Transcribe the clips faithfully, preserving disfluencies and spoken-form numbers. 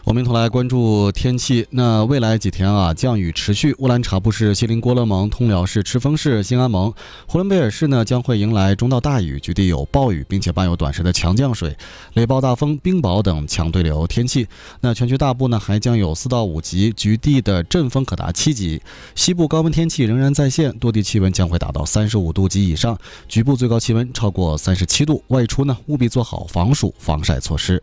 我们一同来关注天气。那未来几天啊，降雨持续。乌兰察布市、锡林郭勒盟、通辽市、赤峰市、兴安盟、呼伦贝尔市呢，将会迎来中到大雨，局地有暴雨，并且伴有短时的强降水、雷暴大风、冰雹等强对流天气。那全区大部呢，还将有四到五级，局地的阵风可达七级。西部高温天气仍然在线，多地气温将会达到三十五度及以上，局部最高气温超过三十七度。外出呢，务必做好防暑防晒措施。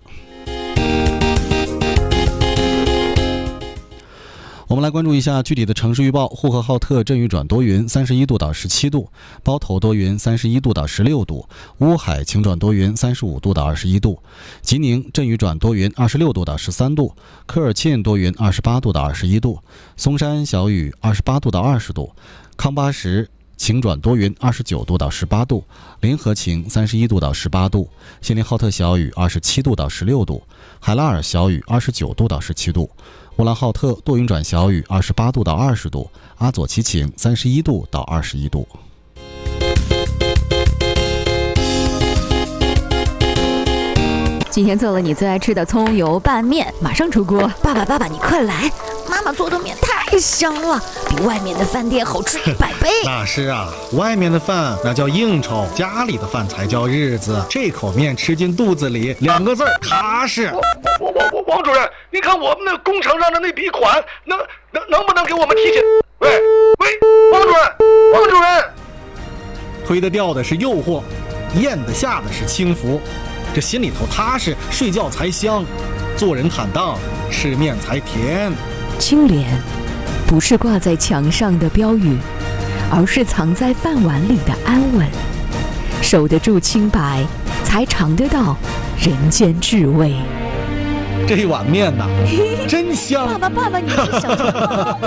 我们来关注一下具体的城市预报。呼和浩特阵雨转多云，三十一度到十七度；包头多云，三十一度到十六度；乌海晴转多云，三十五度到二十一度；吉宁阵雨转多云，二十六度到十三度；科尔沁多云，二十八度到二十一度；松山小雨，二十八度到二十度；康巴什晴转多云，二十九度到十八度；临河晴，三十一度到十八度；锡林浩特小雨，二十七度到十六度；海拉尔小雨，二十九度到十七度；乌兰浩特多云转小雨，二十八度到二十度；阿左奇晴，三十一度到二十一度。 今天做了你最爱吃的葱油拌面，马上出锅。 爸爸，爸爸，你快来！妈妈做的面太香了，比外面的饭店好吃一百倍。 那是啊，外面的饭那叫应酬，家里的饭才叫日子。这口面吃进肚子里，两个字儿踏实。 王王王主任，你看我们那工程上的那笔款，能能能不能给我们提前？喂喂，王主任，王主任， 推得掉的是诱惑，咽得下的是轻浮。这心里头踏实，睡觉才香；做人坦荡，吃面才甜。 清廉不是挂在墙上的标语，而是藏在饭碗里的安稳。守得住清白，才尝得到人间至味。 这碗面呐，真香！ 爸爸，爸爸，你是小什么？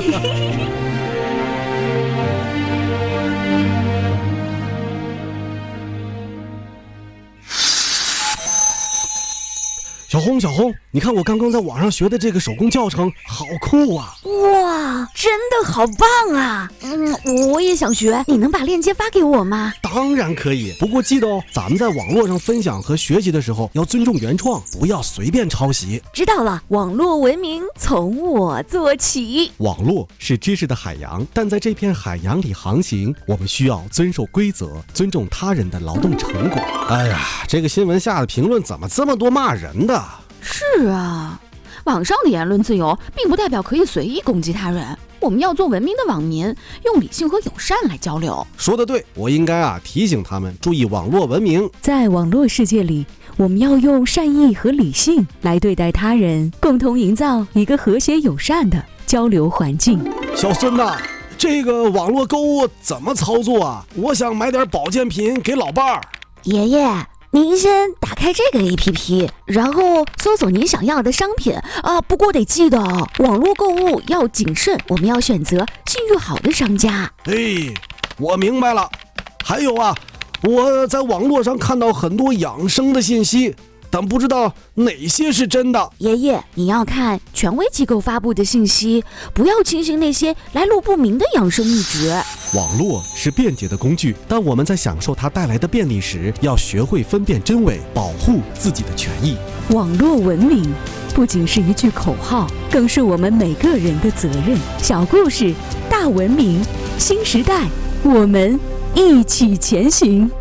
小红，小红，你看我刚刚在网上学的这个手工教程，好酷啊！ 哇，真的好棒啊！嗯，我也想学，你能把链接发给我吗？ 当然可以，不过记得哦，咱们在网络上分享和学习的时候要尊重原创，不要随便抄袭。 知道了，网络文明从我做起。 网络是知识的海洋，但在这片海洋里航行，我们需要遵守规则，尊重他人的劳动成果。哎呀，这个新闻下的评论怎么这么多骂人的？ 是啊，网上的言论自由并不代表可以随意攻击他人，我们要做文明的网民，用理性和友善来交流。 说得对，我应该啊提醒他们注意网络文明。 在网络世界里，我们要用善意和理性来对待他人，共同营造一个和谐友善的交流环境。 小孙呐，这个网络购物怎么操作啊？我想买点保健品给老伴儿。 爷爷，您先打开这个 A P P， 然后搜索您想要的商品啊。不过得记得，网络购物要谨慎，我们要选择信誉好的商家。 哎，我明白了。还有啊，我在网络上看到很多养生的信息，但不知道哪些是真的。 爷爷，你要看权威机构发布的信息，不要轻信那些来路不明的养生秘诀。 网络是便捷的工具，但我们在享受它带来的便利时，要学会分辨真伪，保护自己的权益。 网络文明不仅是一句口号，更是我们每个人的责任。小故事，大文明，新时代，我们一起前行。